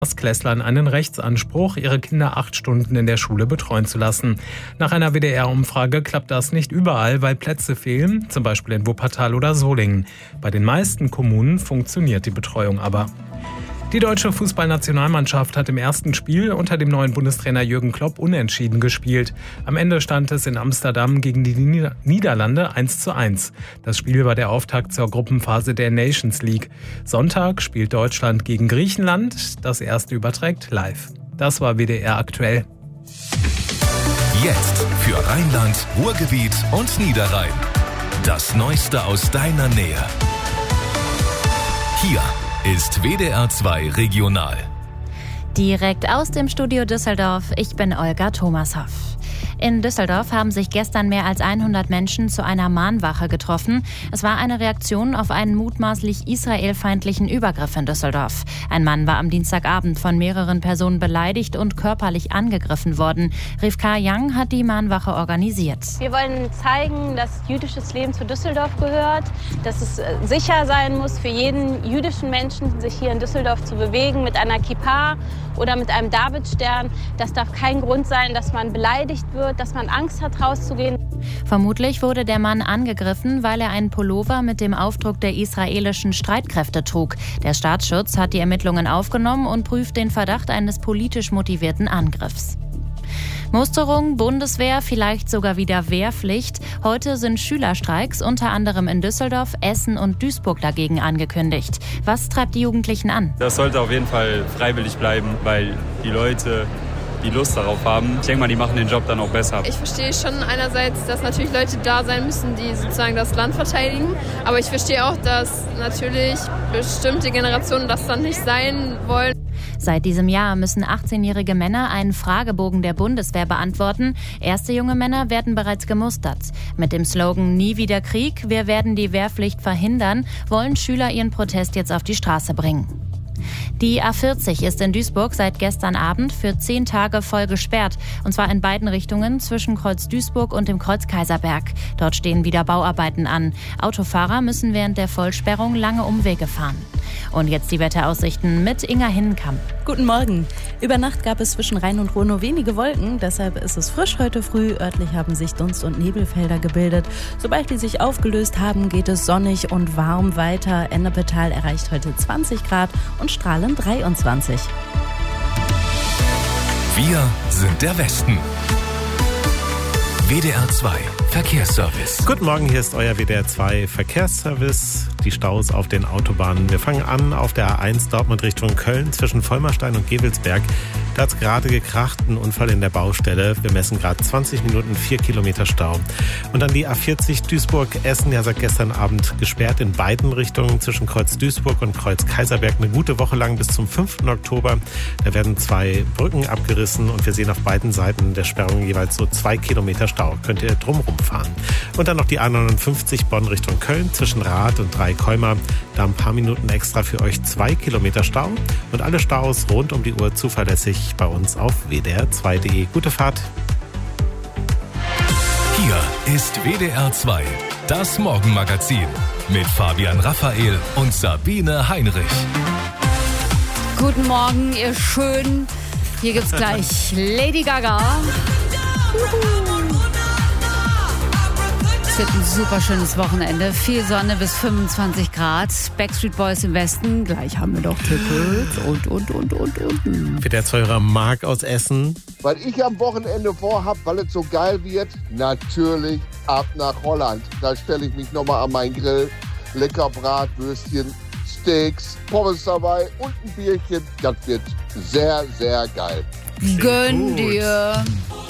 Erstklässlern einen Rechtsanspruch, ihre Kinder 8 Stunden in der Schule betreuen zu lassen. Nach einer WDR-Umfrage klappt das nicht überall, weil Plätze fehlen, zum Beispiel in Wuppertal oder Solingen. Bei den meisten Kommunen funktioniert die Betreuung aber. Die deutsche Fußballnationalmannschaft hat im ersten Spiel unter dem neuen Bundestrainer Jürgen Klopp unentschieden gespielt. Am Ende stand es in Amsterdam gegen die Niederlande 1:1. Das Spiel war der Auftakt zur Gruppenphase der Nations League. Sonntag spielt Deutschland gegen Griechenland. Das erste überträgt live. Das war WDR aktuell. Jetzt für Rheinland, Ruhrgebiet und Niederrhein. Das Neueste aus deiner Nähe. Hier ist WDR 2 Regional. Direkt aus dem Studio Düsseldorf, ich bin Olga Thomashoff. In Düsseldorf haben sich gestern mehr als 100 Menschen zu einer Mahnwache getroffen. Es war eine Reaktion auf einen mutmaßlich israelfeindlichen Übergriff in Düsseldorf. Ein Mann war am Dienstagabend von mehreren Personen beleidigt und körperlich angegriffen worden. Rivka Young hat die Mahnwache organisiert. Wir wollen zeigen, dass jüdisches Leben zu Düsseldorf gehört, dass es sicher sein muss für jeden jüdischen Menschen, sich hier in Düsseldorf zu bewegen mit einer Kippa oder mit einem Davidstern. Das darf kein Grund sein, dass man beleidigt wird, dass man Angst hat, rauszugehen. Vermutlich wurde der Mann angegriffen, weil er einen Pullover mit dem Aufdruck der israelischen Streitkräfte trug. Der Staatsschutz hat die Ermittlungen aufgenommen und prüft den Verdacht eines politisch motivierten Angriffs. Musterung, Bundeswehr, vielleicht sogar wieder Wehrpflicht. Heute sind Schülerstreiks unter anderem in Düsseldorf, Essen und Duisburg dagegen angekündigt. Was treibt die Jugendlichen an? Das sollte auf jeden Fall freiwillig bleiben, weil die Leute, die Lust darauf haben, ich denke mal, die machen den Job dann auch besser. Ich verstehe schon einerseits, dass natürlich Leute da sein müssen, die sozusagen das Land verteidigen. Aber ich verstehe auch, dass natürlich bestimmte Generationen das dann nicht sein wollen. Seit diesem Jahr müssen 18-jährige Männer einen Fragebogen der Bundeswehr beantworten. Erste junge Männer werden bereits gemustert. Mit dem Slogan "Nie wieder Krieg, wir werden die Wehrpflicht verhindern", wollen Schüler ihren Protest jetzt auf die Straße bringen. Die A40 ist in Duisburg seit gestern Abend für 10 Tage voll gesperrt. Und zwar in beiden Richtungen zwischen Kreuz Duisburg und dem Kreuz Kaiserberg. Dort stehen wieder Bauarbeiten an. Autofahrer müssen während der Vollsperrung lange Umwege fahren. Und jetzt die Wetteraussichten mit Inga Hinnenkamp. Guten Morgen. Über Nacht gab es zwischen Rhein und Ruhr nur wenige Wolken. Deshalb ist es frisch heute früh. Örtlich haben sich Dunst- und Nebelfelder gebildet. Sobald die sich aufgelöst haben, geht es sonnig und warm weiter. Ennepetal erreicht heute 20 Grad und Strahlen 23. Wir sind der Westen. WDR 2 Verkehrsservice. Guten Morgen, hier ist euer WDR 2 Verkehrsservice. Die Staus auf den Autobahnen. Wir fangen an auf der A1 Dortmund Richtung Köln zwischen Vollmerstein und Gevelsberg. Da hat es gerade gekracht, ein Unfall in der Baustelle. Wir messen gerade 20 Minuten, 4 Kilometer Stau. Und dann die A40 Duisburg-Essen, ja seit gestern Abend gesperrt in beiden Richtungen zwischen Kreuz Duisburg und Kreuz Kaiserberg. Eine gute Woche lang bis zum 5. Oktober. Da werden 2 Brücken abgerissen und wir sehen auf beiden Seiten der Sperrung jeweils so 2 Kilometer Stau. Könnt ihr drumherum fahren. Und dann noch die A59 Bonn Richtung Köln zwischen Rath und Dreikäumer. Da ein paar Minuten extra für euch 2 Kilometer Stau. Und alle Staus rund um die Uhr zuverlässig bei uns auf wdr2.de. Gute Fahrt. Hier ist WDR 2, das Morgenmagazin mit Fabian Raphael und Sabine Heinrich. Guten Morgen, ihr Schönen. Hier gibt's gleich Lady Gaga. Es wird ein super schönes Wochenende. Viel Sonne bis 25 Grad. Backstreet Boys im Westen. Gleich haben wir doch Tickets und. Für der Zuhörer Marc aus Essen. Weil ich am Wochenende vorhab, weil es so geil wird, natürlich ab nach Holland. Da stelle ich mich nochmal an meinen Grill. Lecker Bratwürstchen, Steaks, Pommes dabei und ein Bierchen. Das wird sehr, sehr geil. Gönn dir.